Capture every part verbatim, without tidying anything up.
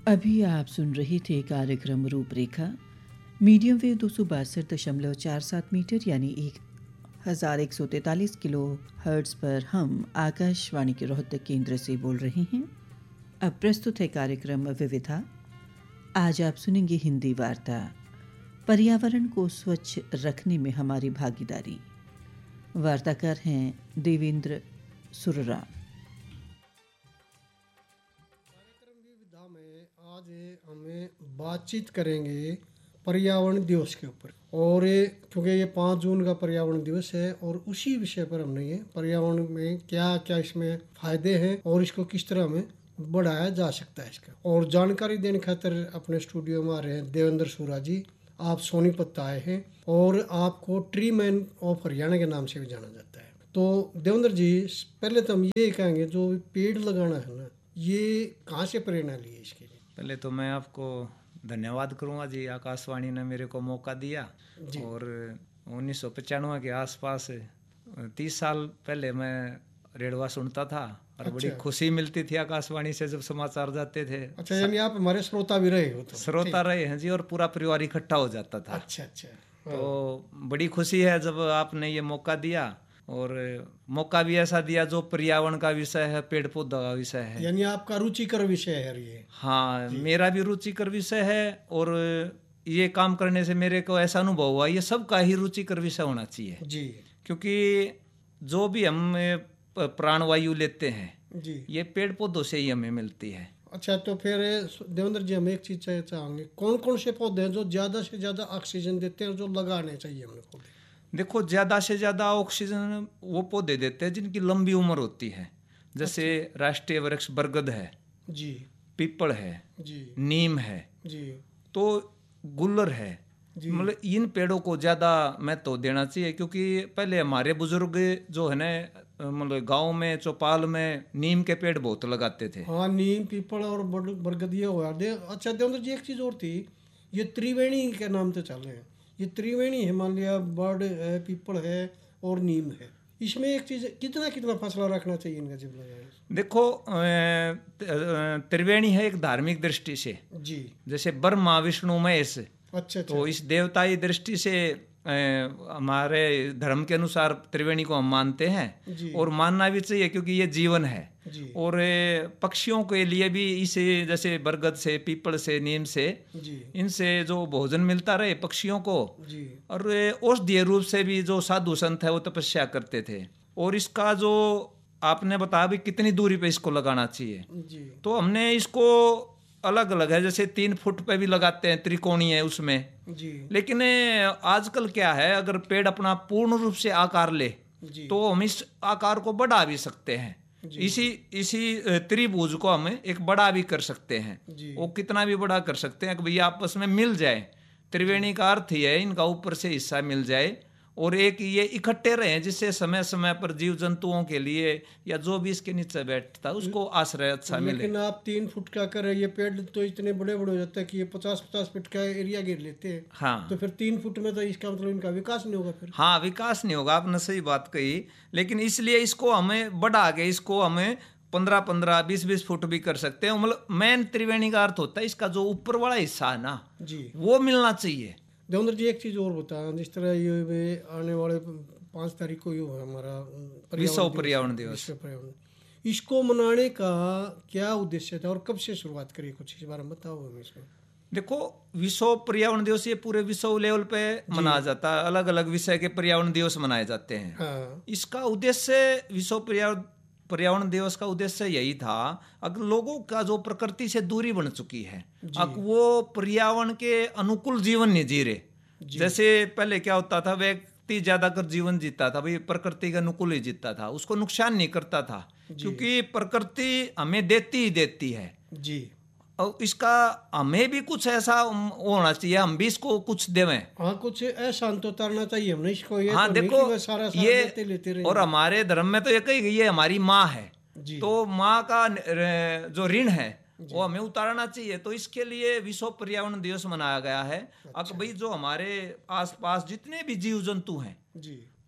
अभी आप सुन रहे थे कार्यक्रम रूपरेखा। मीडियम वेव दो सौ बासठ दशमलव चार सात मीटर यानी एक हज़ार एक सौ तैंतालीस किलो हर्ट्ज़ पर हम आकाशवाणी के रोहतक केंद्र से बोल रहे हैं। अब प्रस्तुत है कार्यक्रम विविधा। आज आप सुनेंगे हिंदी वार्ता, पर्यावरण को स्वच्छ रखने में हमारी भागीदारी। वार्ताकार हैं देवेंद्र सुररा। कार्यक्रम विविधा में आज हमें बातचीत करेंगे पर्यावरण दिवस के ऊपर, और क्योंकि ये पाँच जून का पर्यावरण दिवस है और उसी विषय पर हमने ये पर्यावरण में क्या क्या इसमें फायदे हैं और इसको किस तरह में बढ़ाया जा सकता है इसका, और जानकारी देने खातिर अपने स्टूडियो में आ रहे हैं देवेंद्र सुरा जी। आप सोनीपत आए हैं और आपको ट्री मैन ऑफ हरियाणा के नाम से भी जाना जाता है। तो देवेंद्र जी, पहले तो हम ये कहेंगे जो पेड़ लगाना है ना, ये कहाँ से प्रेरणा ली है इसके लिए? पहले तो मैं आपको धन्यवाद करूंगा जी, आकाशवाणी ने मेरे को मौका दिया। और उन्नीस सौ पचानवे के आसपास तीस साल पहले मैं रेडियो सुनता था और अच्छा। बड़ी खुशी मिलती थी आकाशवाणी से जब समाचार जाते थे। अच्छा, यानी आप हमारे श्रोता भी रहे हो? तो श्रोता रहे हैं जी, और पूरा परिवार इकट्ठा हो जाता था। अच्छा अच्छा। तो बड़ी खुशी है जब आपने ये मौका दिया, और मौका भी ऐसा दिया जो पर्यावरण का विषय है, पेड़ पौधा का विषय है। यानी आपका रुचिकर विषय है ये? हाँ, मेरा भी रुचिकर विषय है, और ये काम करने से मेरे को ऐसा अनुभव हुआ ये सबका ही रुचिकर विषय होना चाहिए जी। क्योंकि जो भी हम प्राणवायु लेते हैं जी, ये पेड़ पौधों से ही हमें मिलती है। अच्छा, तो फिर देवेंद्र जी हम एक चीज चाहेंगे, कौन कौन से पौधे हैं जो ज्यादा से ज्यादा ऑक्सीजन देते हैं, जो लगाने चाहिए हमने पौधे? देखो, ज्यादा से ज्यादा ऑक्सीजन वो पौधे देते हैं जिनकी लंबी उम्र होती है। जैसे अच्छा। राष्ट्रीय वृक्ष बरगद है जी, पीपल है जी, नीम है जी, तो गुल्लर है। मतलब इन पेड़ों को ज्यादा महत्व देना चाहिए, क्योंकि पहले हमारे बुजुर्ग जो है ना, मतलब गांव में चौपाल में नीम के पेड़ बहुत लगाते थे। हाँ, नीम पीपल और बरगद ये हुआ दे। अच्छा देवेंद्र जी, एक चीज और थी, ये त्रिवेणी के नाम से चल रहे हैं। ये त्रिवेणी हिमालय बर्ड है, पीपल है और नीम है। इसमें एक चीज, कितना कितना फासला रखना चाहिए इनका जब लगाए? देखो, त्रिवेणी है एक धार्मिक दृष्टि से जी, जैसे ब्रह्मा विष्णु महेश। अच्छा, अच्छा। तो इस देवताई दृष्टि से हमारे धर्म के अनुसार त्रिवेणी को हम मानते हैं, और मानना भी चाहिए क्योंकि ये जीवन है। और पक्षियों के लिए भी इसे, जैसे बरगद से, पीपल से, नीम से, इनसे जो भोजन मिलता रहे पक्षियों को, और औषधीय रूप से भी जो साधु संत है वो तपस्या करते थे। और इसका जो आपने बताया भी कितनी दूरी पे इसको लगाना चाहिए, तो हमने इसको अलग अलग है, जैसे तीन फुट पे भी लगाते हैं, त्रिकोणी है उसमें जी। लेकिन आजकल क्या है, अगर पेड़ अपना पूर्ण रूप से आकार ले तो हम इस आकार को बढ़ा भी सकते हैं। इसी इसी त्रिभुज को हम एक बड़ा भी कर सकते हैं। वो कितना भी बड़ा कर सकते हैं कि भैया आपस में मिल जाए। त्रिवेणी का अर्थ ही है इनका ऊपर से हिस्सा मिल जाए, और एक ये इकट्ठे रहे, जिससे समय समय पर जीव जंतुओं के लिए या जो भी इसके नीचे बैठता है उसको आश्रय अच्छा मिले। लेकिन आप तीन फुट का करें, ये पेड़ तो इतने बड़े बड़े हो जाते हैं कि ये पचास पचास फुट का एरिया घेर लेते हैं। हाँ, तो फिर तीन फुट में तो इसका मतलब इनका विकास नहीं होगा फिर। हाँ, विकास नहीं होगा, आपने सही बात कही। लेकिन इसलिए इसको हमें बढ़ा के, इसको हमें पंद्रह पंद्रह बीस बीस फुट भी कर सकते हैं। मतलब मेन त्रिवेणी का अर्थ होता है इसका जो ऊपर वाला हिस्सा है ना जी, वो मिलना चाहिए। देवेंद्र जी, एक चीज और बताया, जिस तरह ये आने वाले पाँच तारीख को ये हमारा विश्व पर्यावरण दिवस, इसको मनाने का क्या उद्देश्य था और कब से शुरुआत करी, कुछ इस बारे में बताओ हमें इसमें। देखो, विश्व पर्यावरण दिवस ये पूरे विश्व लेवल पे मनाया जाता है, अलग अलग विषय के पर्यावरण दिवस मनाए जाते हैं। हाँ। इसका उद्देश्य, विश्व पर्यावरण पर्यावरण दिवस का उद्देश्य यही था, अगर लोगों का जो प्रकृति से दूरी बन चुकी है, अब वो पर्यावरण के अनुकूल जीवन नहीं जी रहे। जैसे पहले क्या होता था, व्यक्ति ज्यादातर जीवन जीता था भाई प्रकृति के अनुकूल ही जीता था, उसको नुकसान नहीं करता था, क्योंकि प्रकृति हमें देती ही देती है जी। और इसका हमें भी कुछ ऐसा होना चाहिए, हम भी इसको कुछ देवें। हाँ, कुछ ऐसा तो उतारना चाहिए हमने इसको। ये हाँ, तो देखो सारा सारा ये लेते लेते रहे। और हमारे धर्म में तो ये कही गई है हमारी माँ है, तो माँ का जो ऋण है वो हमें उतारना चाहिए। तो इसके लिए विश्व पर्यावरण दिवस मनाया गया है। अच्छा। अब भाई जो हमारे आसपास जितने भी जीव जंतु हैं जी,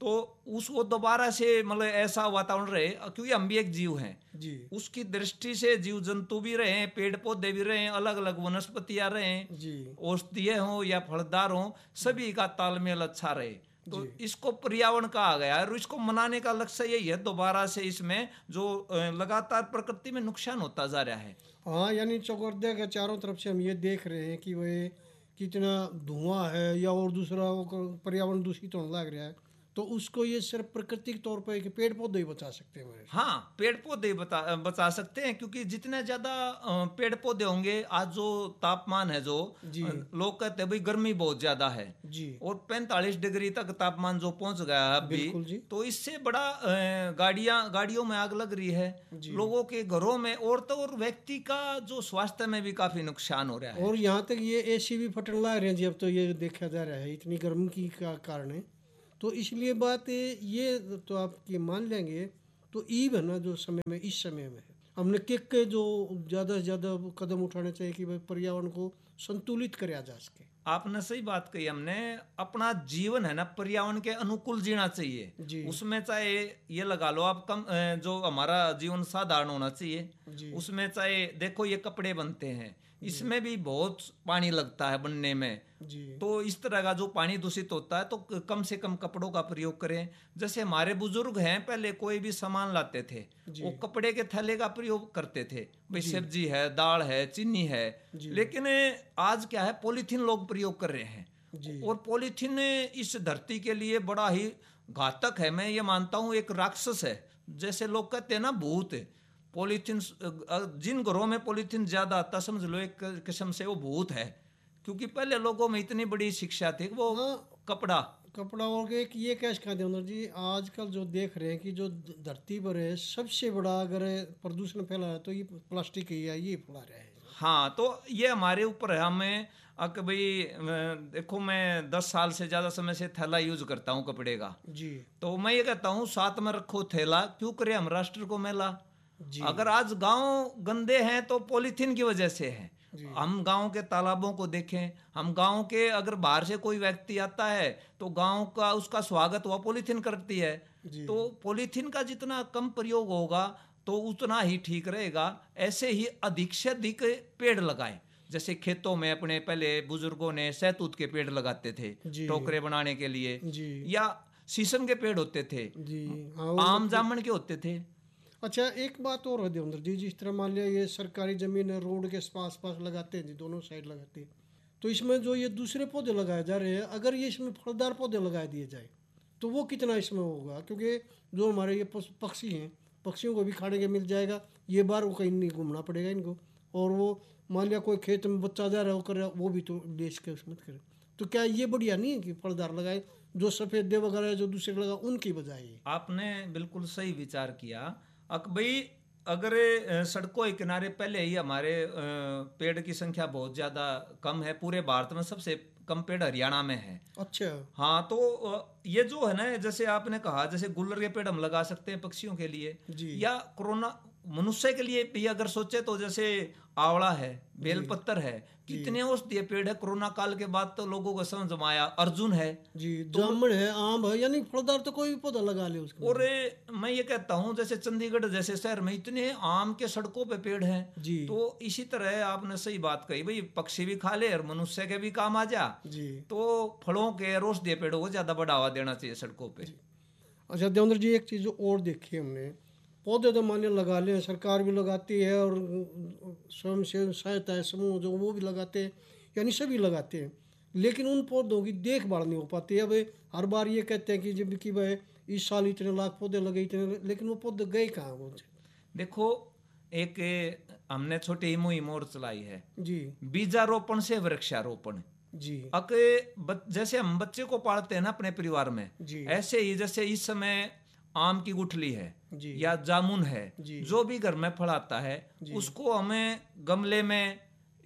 तो उस वो दोबारा से मतलब ऐसा वातावरण रहे, क्योंकि हम भी एक जीव हैं जी, उसकी दृष्टि से, जीव जंतु भी रहे, पेड़ पौधे भी रहे, अलग अलग वनस्पतियां रहे, जी, औषधीय हो या फलदार हो, सभी का तालमेल अच्छा रहे। तो इसको पर्यावरण कहा गया है और इसको मनाने का लक्ष्य यही है दोबारा से इसमें जो लगातार प्रकृति में नुकसान होता जा रहा है। हाँ, यानी चौगर्दे के चारों तरफ से हम ये देख रहे हैं कि वह कितना धुआं है या और दूसरा वो पर्यावरण दूषित होने लग रहा है, तो उसको ये सिर्फ प्राकृतिक तौर पर पेड़ पौधे ही बचा सकते हैं हमारे। हाँ, पेड़ पौधे बता बचा सकते हैं, क्योंकि जितने ज्यादा पेड़ पौधे होंगे, आज जो तापमान है, जो लोग कहते हैं भाई गर्मी बहुत ज्यादा है जी, और पैंतालीस डिग्री तक तापमान जो पहुंच गया है अभी, तो इससे बड़ा गाड़ियां गाड़ियों में आग लग रही है, लोगों के घरों में, और तो और व्यक्ति का जो स्वास्थ्य में भी काफी नुकसान हो रहा है। और यहाँ तक ये एसी भी फटने लग रहे हैं जी, अब तो ये देखा जा रहा है इतनी गर्मी की का कारण है। तो इसलिए बात ये तो आपकी मान लेंगे, तो ईव है ना जो समय में, इस समय में हमने किक के जो ज़्यादा से ज़्यादा कदम उठाने चाहिए कि भाई पर्यावरण को संतुलित किया जा सके। आपने सही बात कही, हमने अपना जीवन है ना पर्यावरण के अनुकूल जीना चाहिए। उसमें चाहे ये लगा लो आप कम जो हमारा जीवन साधारण होना चाहिए, उसमें चाहे देखो ये कपड़े बनते हैं, इसमें भी बहुत पानी लगता है बनने में, तो इस तरह का जो पानी दूषित होता है, तो कम से कम कपड़ों का प्रयोग करें। जैसे हमारे बुजुर्ग हैं, पहले कोई भी सामान लाते थे वो कपड़े के थैले का प्रयोग करते थे, भाई सब्जी है, दाल है, चीनी है, लेकिन आज क्या है, पॉलीथीन लोग प्रयोग कर रहे हैं, और पॉलीथीन इस धरती के लिए बड़ा ही घातक है। मैं ये मानता हूँ एक राक्षस है, जैसे लोग कहते हैं ना भूत। पॉलीथीन, जिन घरों में पॉलीथीन ज्यादा आता, समझ लो एक किस्म से वो भूत है, क्योंकि पहले लोगों में इतनी बड़ी शिक्षा थी वो हाँ, कपड़ा कपड़ा और एक ये कैश खा दे जी। आजकल जो देख रहे हैं कि जो धरती पर है सबसे बड़ा अगर प्रदूषण फैला है तो ये प्लास्टिक ही है, ये फैला रहा है। हाँ, तो ये हमारे ऊपर है। हमें अक भाई देखो, मैं दस साल से ज्यादा समय से थैला यूज करता हूँ कपड़े का जी, तो मैं ये कहता हूँ साथ में रखो थैला, क्यों करे हम राष्ट्र को मैला। अगर आज गांव गंदे हैं तो पॉलीथीन की वजह से है। हम गांव के तालाबों को देखें, हम गांव के अगर बाहर से कोई व्यक्ति आता है तो गांव का उसका स्वागत हुआ पॉलीथीन करती है, तो पॉलीथीन का जितना कम प्रयोग होगा तो उतना ही ठीक रहेगा। ऐसे ही अधिक से अधिक पेड़ लगाएं, जैसे खेतों में अपने पहले बुजुर्गों ने सहतूत के पेड़ लगाते थे टोकरे बनाने के लिए, या शीशम के पेड़ होते थे, आम जामुन के होते थे। अच्छा, एक बात और है देवेंद्र जी, जिस तरह मान लिया ये सरकारी जमीन है, रोड के पास पास लगाते हैं जी, दोनों साइड लगाते हैं, तो इसमें जो ये दूसरे पौधे लगाए जा रहे हैं, अगर ये इसमें फलदार पौधे लगा दिए जाए तो वो कितना इसमें होगा, क्योंकि जो हमारे ये पक्षी हैं, पक्षियों को भी खाने के मिल जाएगा, ये बार वो कहीं नहीं घूमना पड़ेगा इनको, और वो मान लिया कोई खेत में बच्चा जा रहा है वो कर रहा, वो भी तो बेच के उसमें करे, तो क्या ये बढ़िया नहीं है कि फलदार लगाए, जो सफेदे वगैरह जो दूसरे लगा उनकी बजाय। आपने बिल्कुल सही विचार किया। अक भाई अगर सड़कों के किनारे पहले ही हमारे पेड़ की संख्या बहुत ज्यादा कम है, पूरे भारत में सबसे कम पेड़ हरियाणा में है। अच्छा, हाँ, तो ये जो है ना, जैसे आपने कहा, जैसे गुल्लर के पेड़ हम लगा सकते हैं पक्षियों के लिए, या कोरोना मनुष्य के लिए भी अगर सोचे तो जैसे आवड़ा है, बेलपत्तर है, कितने औषधीय पेड़ है। कोरोना काल के बाद तो लोगों को समझ में आया, अर्जुन है जी, जामुन है, आम है, यानी फलदार तो कोई भी पौधा लगा ले उसको। और मैं ये कहता हूँ जैसे चंडीगढ़ जैसे शहर में इतने आम के सड़कों पे पेड़ हैं जी, तो इसी तरह आपने सही बात कही, भाई पक्षी भी खा ले और मनुष्य के भी काम आ जा जी, तो फलों के औषधीय पेड़ों को ज्यादा बढ़ावा देना चाहिए सड़कों पे। अच्छा देवेंद्र जी, एक चीज और देखी हमने, पौधे तो मान्य लगा ले, सरकार भी लगाती है और स्वयं से सहायता समूह जो वो भी लगाते हैं, यानी सभी लगाते हैं, लेकिन उन पौधों की देखभाल नहीं हो पाती है। भाई हर बार ये कहते हैं कि जब कि भाई इस साल इतने लाख पौधे लगे, इतने, लेकिन वो पौधे गए कहाँ वो। देखो, एक हमने छोटी मुहिम और चलाई है जी, बीजारोपण से वृक्षारोपण जी। अक जैसे हम बच्चे को पालते हैं ना अपने परिवार में, ऐसे ही जैसे इस समय आम की गुठली है या जामुन है, जो भी घर में फल आता है उसको हमें गमले में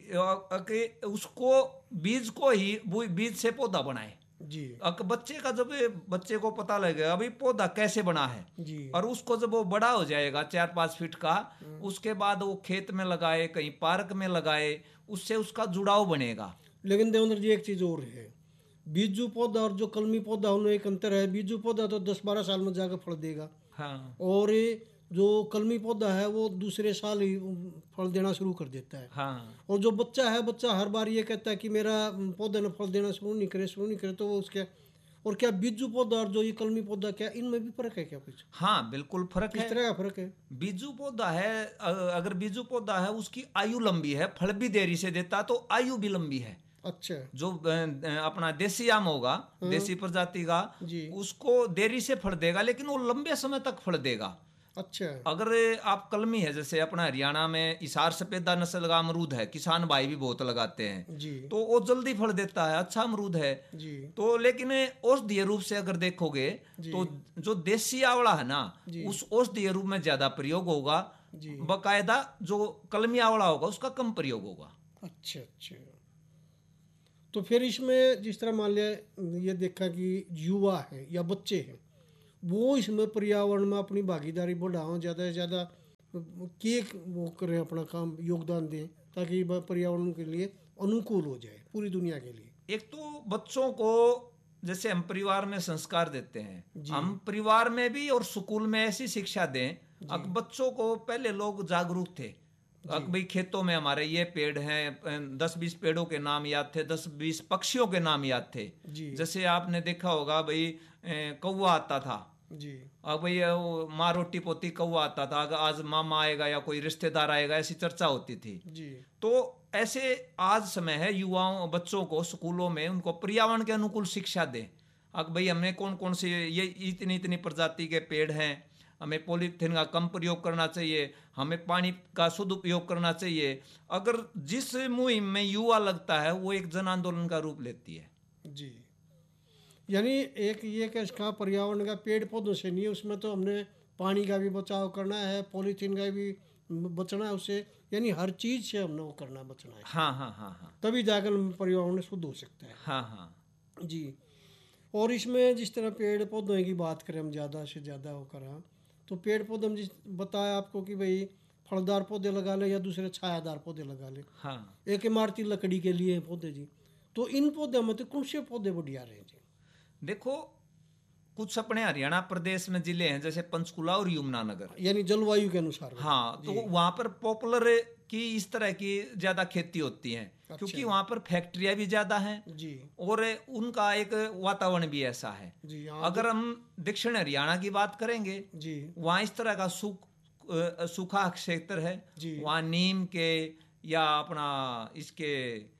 उसको बीज को ही बीज से पौधा बनाए जी। अक बच्चे का जब बच्चे को पता लगेगा अभी पौधा कैसे बना है जी, और उसको जब वो बड़ा हो जाएगा चार पांच फीट का, उसके बाद वो खेत में लगाए, कहीं पार्क में लगाए, उससे उसका जुड़ाव बनेगा। लेकिन देवेंद्र जी, एक चीज और है, बीजू पौधा और जो कलमी पौधा उनमें एक अंतर है। बीजू पौधा तो दस बारह साल में जाकर फल देगा, हाँ और ये जो कलमी पौधा है वो दूसरे साल ही फल देना शुरू कर देता है। हाँ और जो बच्चा है, बच्चा हर बार ये कहता है कि मेरा पौधे ने फल देना शुरू नहीं करे शुरू नहीं करे तो वो उसके। और क्या बीजू पौधा और जो ये कलमी पौधा, क्या इनमें भी फर्क है क्या कुछ? हाँ बिल्कुल फर्क किस है। तरह का फर्क है? बीजू पौधा है, अ- अगर बीजू पौधा है उसकी आयु लंबी है, फल भी देरी से देता तो आयु भी लंबी है। अच्छा जो अ, अ, अपना देसी आम होगा, देसी प्रजाति का, जी। उसको देरी से फल देगा लेकिन वो लंबे समय तक फल देगा। अच्छा अगर आप कलमी है, जैसे अपना हरियाणा में इसार सफेदा नस्ल का अमरूद है, किसान भाई भी बहुत लगाते हैं, जी तो वो जल्दी फल देता है, अच्छा अमरूद है। जी तो लेकिन औषधीय रूप से अगर देखोगे तो जो देसी आंवला है ना, उस औषधीय रूप में ज्यादा प्रयोग होगा, जी। बकायदा जो कलमी आंवला होगा उसका कम प्रयोग होगा। अच्छा अच्छा। तो फिर इसमें जिस तरह मान लिया ये देखा कि युवा है या बच्चे हैं, वो इसमें पर्यावरण में अपनी भागीदारी बढ़ाओ, ज़्यादा से ज़्यादा के वो करें, अपना काम योगदान दें ताकि वह पर्यावरण के लिए अनुकूल हो जाए पूरी दुनिया के लिए। एक तो बच्चों को जैसे हम परिवार में संस्कार देते हैं, जी। हम परिवार में भी और स्कूल में ऐसी शिक्षा दें। अब बच्चों को पहले लोग जागरूक थे, अब भाई खेतों में हमारे ये पेड़ हैं, दस बीस पेड़ों के नाम याद थे, दस बीस पक्षियों के नाम याद थे। जी। जैसे आपने देखा होगा भाई ए, कौवा आता था जी। अब भाई वो माँ रोटी पोती कौवा आता था, अगर आज मामा आएगा या कोई रिश्तेदार आएगा ऐसी चर्चा होती थी। जी। तो ऐसे आज समय है, युवाओं बच्चों को स्कूलों में उनको पर्यावरण के अनुकूल शिक्षा दें। अब भाई हमें कौन कौन से ये इतनी इतनी प्रजाति के पेड़ हैं, हमें पॉलीथीन का कम प्रयोग करना चाहिए, हमें पानी का शुद्ध उपयोग करना चाहिए। अगर जिस मुहिम में युवा लगता है वो एक जन आंदोलन का रूप लेती है। जी, यानी एक ये कि इसका पर्यावरण का पेड़ पौधों से नहीं है, उसमें तो हमने पानी का भी बचाव करना है, पॉलीथीन का भी बचना है उससे, यानी हर चीज़ से हमने वो करना बचना है। हाँ हाँ हाँ हाँ तभी जाकर पर्यावरण शुद्ध हो सकता है। हाँ हाँ जी। और इसमें जिस तरह पेड़ पौधों की बात करें हम ज़्यादा से ज़्यादा वो करा, तो पेड़ पौधे हम जिस बताया आपको कि भाई फलदार पौधे लगा ले या दूसरे छायादार पौधे लगा ले। हाँ। एक इमारती लकड़ी के लिए पौधे जी, तो इन पौधों में तो कौन से पौधे बढ़िया रहे जी? देखो कुछ अपने हरियाणा प्रदेश में जिले हैं जैसे पंचकुला और यमुनानगर, यानी जलवायु के अनुसार। हाँ, तो वहां पर पॉपुलर की इस तरह की ज्यादा खेती होती है। अच्छा। क्योंकि वहां पर फैक्ट्रियां भी ज्यादा हैं जी, और उनका एक वातावरण भी ऐसा है जी। अगर हम दक्षिण हरियाणा की बात करेंगे जी, वहां इस तरह का सूख सूखा क्षेत्र है, वहां नीम के या अपना इसके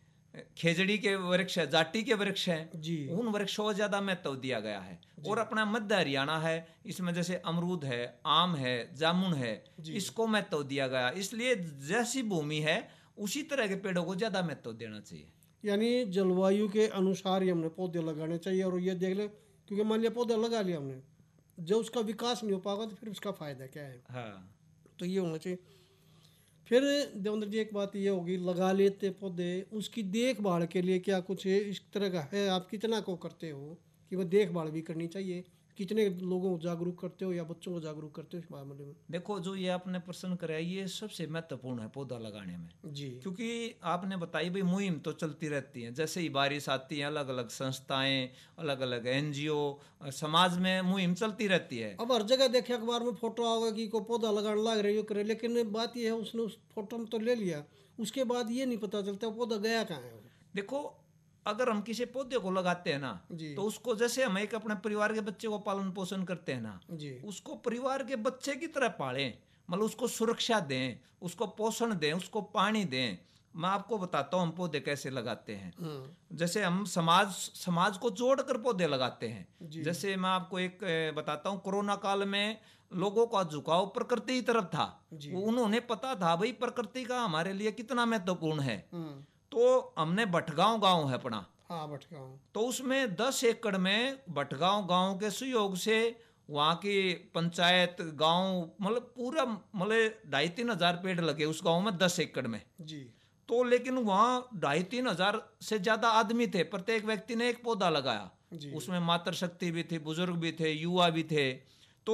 खेजड़ी के वृक्ष है, जाटी के वृक्ष हैं जी, उन वृक्षों को ज्यादा महत्व दिया गया है। और अपना मध्य हरियाणा है, इसमें जैसे अमरूद है, आम है, जामुन है, इसको महत्व दिया गया। इसलिए जैसी भूमि है उसी तरह के पेड़ों को ज्यादा महत्व देना चाहिए। यानी जलवायु के अनुसार ही हमने पौधे लगाने चाहिए। और ये देख ले, क्योंकि मान लिया पौधा लगा लिया हमने, जब उसका विकास नहीं हो पाएगा तो फिर उसका फायदा क्या है? हाँ, तो ये होना चाहिए। फिर देवेंद्र जी एक बात ये होगी, लगा लेते पौधे, उसकी देखभाल के लिए क्या कुछ इस तरह का है? आप कितना को करते हो कि वह देखभाल भी करनी चाहिए? कितने लोगों को जागरूक करते हो या बच्चों को जागरूक करते हो इस मामले में? देखो, जो ये आपने प्रश्न कराया ये सबसे महत्वपूर्ण है पौधा लगाने में जी, क्योंकि आपने बताई भाई मुहिम तो चलती रहती है, जैसे ही बारिश आती है अलग अलग संस्थाएं, अलग अलग एनजीओ, समाज में मुहिम चलती रहती है। अब हर जगह देखे अखबार में फोटो आओगे कि को पौधा लगाने लग रही हो करे, लेकिन बात यह है उसने उस फोटो में तो ले लिया, उसके बाद ये नहीं पता चलता पौधा गया कहाँ है। देखो, अगर हम किसी पौधे को लगाते हैं ना, तो उसको जैसे हम एक अपने परिवार के बच्चे को पालन पोषण करते हैं ना जी, उसको परिवार के बच्चे की तरह पालें, मतलब उसको सुरक्षा दें, उसको पोषण दें, उसको पानी दें। मैं आपको बताता हूँ हम पौधे कैसे लगाते हैं। जैसे हम समाज समाज को जोड़कर पौधे लगाते हैं। जैसे मैं आपको एक बताता हूँ, कोरोना काल में लोगों का झुकाव प्रकृति की तरफ था, उन्होंने पता था भाई प्रकृति का हमारे लिए कितना महत्वपूर्ण है। तो हमने भटगांव गांव है अपना, हाँ भटगांव, तो उसमें दस एकड़ में भटगांव गांव के सहयोग से वहाँ की पंचायत गांव मतलब पूरा मतलब ढाई तीन हजार पेड़ लगे उस गांव में दस एकड़ में जी। तो लेकिन वहाँ ढाई तीन हजार से ज्यादा आदमी थे, प्रत्येक व्यक्ति ने एक पौधा लगाया, उसमें मातृ शक्ति भी थी, बुजुर्ग भी थे, युवा भी थे। तो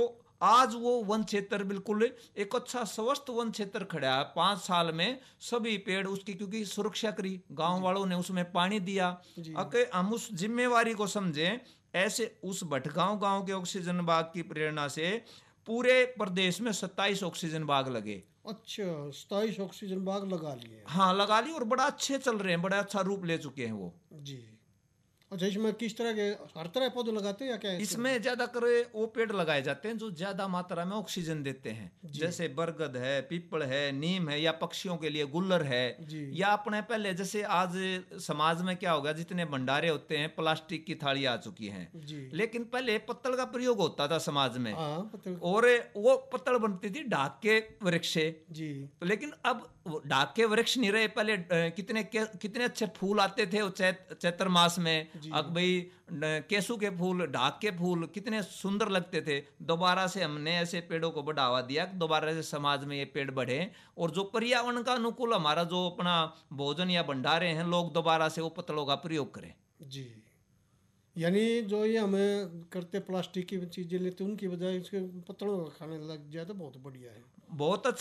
आज वो वन क्षेत्र बिल्कुल एक अच्छा स्वस्थ वन क्षेत्र खड़ा है। पांच साल में सभी पेड़ उसकी क्योंकि सुरक्षा करी, गांव वालों ने उसमें पानी दिया। अके हम उस जिम्मेवारी को समझें, ऐसे उस भटगांव गांव के ऑक्सीजन बाग की प्रेरणा से पूरे प्रदेश में सत्ताईस ऑक्सीजन बाग लगे। अच्छा, सत्ताईस ऑक्सीजन बाग लगा लिए? हाँ लगा लिए, और बड़ा अच्छे चल रहे हैं, बड़ा अच्छा रूप ले चुके हैं वो जी। अच्छा, इसमें किस तरह के, हर तरह पौधे लगाते हैं या क्या है? इसमें ज्यादा कर वो पेड़ लगाए जाते हैं जो ज्यादा मात्रा में ऑक्सीजन देते हैं, जैसे बरगद है, पीपल है, नीम है, या पक्षियों के लिए गुल्लर है, या अपने पहले जैसे आज समाज में क्या हो गया, जितने भंडारे होते हैं प्लास्टिक की थाली आ चुकी हैं, लेकिन पहले पत्तल का प्रयोग होता था समाज में। हाँ, और वो पत्तल बनती थी ढाक के वृक्ष से जी। लेकिन अब ढाक के वृक्ष नहीं रहे, पहले कितने कितने अच्छे फूल आते थे चैत्र मास में, अब भाई केसू के फूल, ढाक के फूल कितने सुंदर लगते थे। दोबारा से हमने ऐसे पेड़ों को बढ़ावा दिया, दोबारा से समाज में ये पेड़ बढ़े, और जो पर्यावरण का अनुकूल हमारा जो अपना भोजन या भंडारे हैं, लोग दोबारा से वो पत्तलों का प्रयोग करें जी। यानी जो ये हमें करते प्लास्टिक की चीजें लेते उनकी बजाय इसके पत्तलों का खाने लग जाए तो बहुत बढ़िया है, बहुत अच्छा।